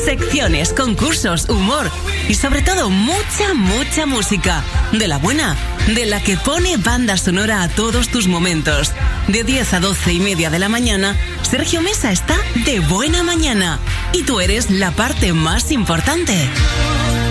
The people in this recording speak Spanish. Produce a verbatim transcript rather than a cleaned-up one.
secciones, concursos, humor y sobre todo mucha, mucha música. De la buena, de la que pone banda sonora a todos tus momentos. De diez a doce y media de la mañana, Sergio Mesa está de buena mañana. Y tú eres la parte más importante.